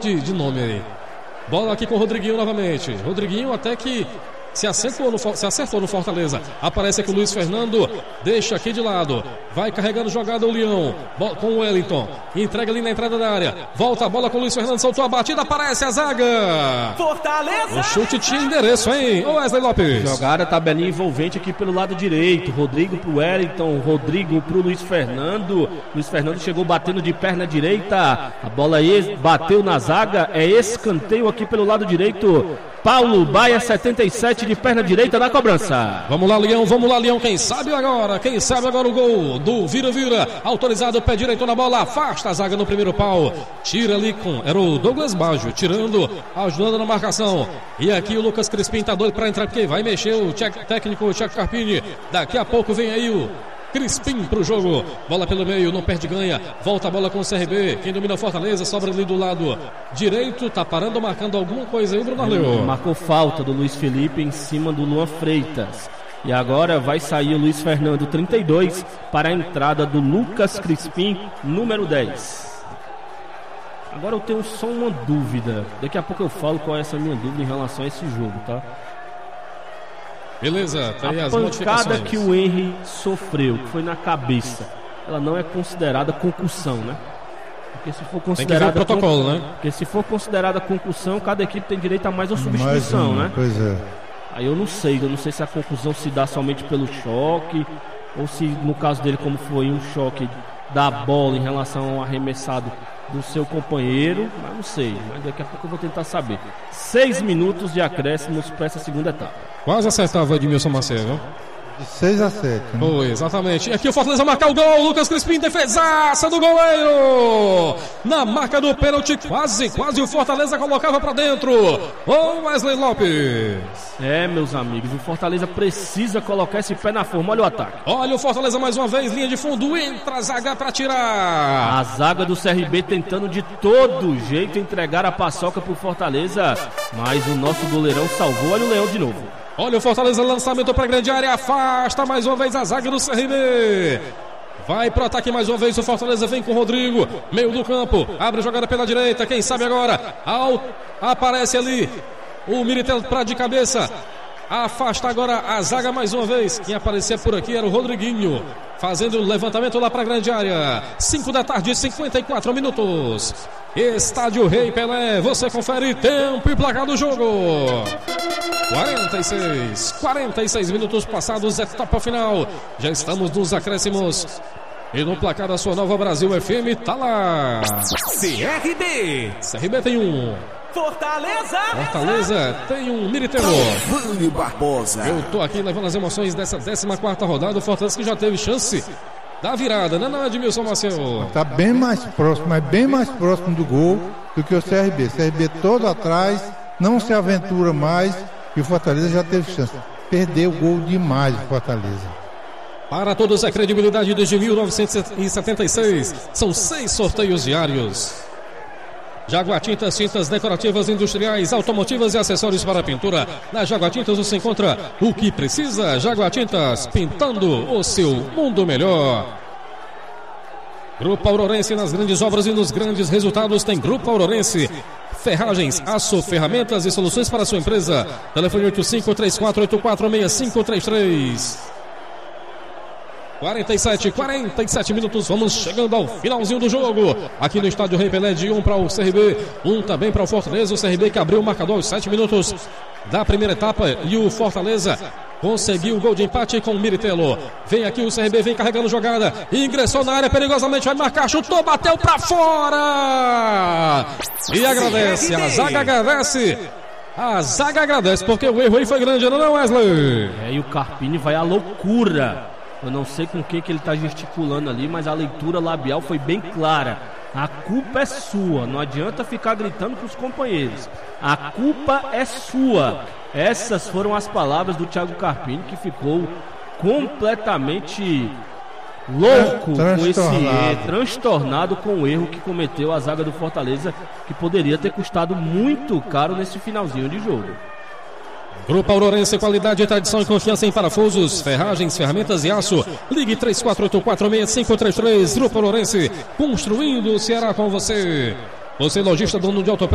de nome aí. Bola aqui com o Rodriguinho novamente. Rodriguinho até que se acertou no Fortaleza. Aparece aqui o Luiz Fernando. Deixa aqui de lado. Vai carregando jogada o Leão. Com o Wellington. Entrega ali na entrada da área. Volta a bola com o Luiz Fernando. Soltou a batida. Aparece a zaga. Fortaleza. O chute tinha endereço, hein? O Wesley Lopes. Jogada, tabelinha envolvente aqui pelo lado direito. Rodrigo pro Wellington. Rodrigo pro Luiz Fernando. Luiz Fernando chegou batendo de perna direita. A bola aí bateu na zaga. É escanteio aqui pelo lado direito. Paulo Baia, 77 de perna direita na cobrança. Vamos lá, Leão. Quem sabe agora o gol do Vira. Autorizado, pé direito na bola. Afasta a zaga no primeiro pau. Tira ali era o Douglas Baggio, tirando, ajudando na marcação. E aqui o Lucas Crispim tá doido pra entrar, porque vai mexer o técnico Thiago Carpini. Daqui a pouco vem aí o Crispim pro jogo, bola pelo meio, não perde, ganha, volta a bola com o CRB, quem domina o Fortaleza, sobra ali do lado direito, tá parando, marcando alguma coisa aí, Bruno Arleu. Marcou falta do Luiz Felipe em cima do Luan Freitas, e agora vai sair o Luiz Fernando, 32, para a entrada do Lucas Crispim, número 10. Agora eu tenho só uma dúvida, daqui a pouco eu falo qual é essa minha dúvida em relação a esse jogo, tá? Beleza, tá aí as modificações. A pancada que o Henry sofreu, que foi na cabeça, ela não é considerada concussão, né? Porque se for considerada protocolo, né? Porque se for considerada concussão, cada equipe tem direito a mais uma substituição, né? Pois é. Aí eu não sei se a concussão se dá somente pelo choque, ou se no caso dele, como foi um choque da bola em relação ao arremessado do seu companheiro, mas não sei, mas daqui a pouco eu vou tentar saber. 6 minutos de acréscimos para essa segunda etapa. Quase acertava Edmilson Macedo. De 6 a 7. Né? Foi, exatamente. E aqui o Fortaleza marca o gol. Lucas Crispim, defesaça do goleiro. Na marca do pênalti, quase o Fortaleza colocava pra dentro. O Wesley Lopes. É, meus amigos, o Fortaleza precisa colocar esse pé na forma. Olha o ataque. Olha o Fortaleza mais uma vez, linha de fundo, entra a zaga pra tirar. A zaga do CRB tentando de todo jeito entregar a paçoca pro Fortaleza, mas o nosso goleirão salvou. Olha o Leão de novo. Olha o Fortaleza, lançamento para a grande área, afasta mais uma vez a zaga do CRB. Vai pro ataque mais uma vez, o Fortaleza vem com o Rodrigo, meio do campo, abre a jogada pela direita, quem sabe agora, aparece ali o Miritel pra de cabeça, afasta agora a zaga mais uma vez, quem aparecia por aqui era o Rodriguinho, fazendo o levantamento lá para a grande área. 5 da tarde, 54 minutos. Estádio Rei Pelé, você confere tempo e placar do jogo. 46 minutos passados, etapa final. Já estamos nos acréscimos. E no placar da sua Nova Brasil FM, tá lá. CRB tem um. Fortaleza tem um Militelo. Eu tô aqui levando as emoções dessa 14ª rodada. O Fortaleza que já teve chance da virada, né, Edmilson Macedo? Tá bem mais próximo do gol do que o CRB. CRB todo atrás, não se aventura mais. E o Fortaleza já teve chance. Perdeu o gol demais o Fortaleza. Para todos, a credibilidade desde 1976. São 6 sorteios diários. Jaguatintas, tintas decorativas, industriais, automotivas e acessórios para pintura. Na Jaguatintas você encontra o que precisa. Jaguatintas, pintando o seu mundo melhor. Grupo Aurorense, nas grandes obras e nos grandes resultados tem Grupo Aurorense. Ferragens, aço, ferramentas e soluções para a sua empresa. Telefone 8534846533. 47 minutos, vamos chegando ao finalzinho do jogo. Aqui no estádio Rei Pelé, de 1 para o CRB, 1 também para o Fortaleza. O CRB que abriu o marcador aos 7 minutos da primeira etapa. E o Fortaleza conseguiu o gol de empate com o Militelo. Vem aqui o CRB, vem carregando jogada. Ingressou na área perigosamente, vai marcar, chutou, bateu para fora. E agradece, a zaga agradece. A zaga agradece, porque o erro aí foi grande, não é, Wesley? E o Carpini vai à loucura. Eu não sei com o que ele está gesticulando ali, mas a leitura labial foi bem clara. A culpa é sua, não adianta ficar gritando para os companheiros. A culpa é sua. Essas foram as palavras do Thiago Carpini, que ficou completamente louco com esse transtornado com o erro que cometeu a zaga do Fortaleza, que poderia ter custado muito caro nesse finalzinho de jogo. Grupo Aurorense, qualidade, tradição e confiança em parafusos, ferragens, ferramentas e aço. Ligue 34846533. Grupo Aurorense, construindo o Ceará com você. Você, lojista, dono de autopeças.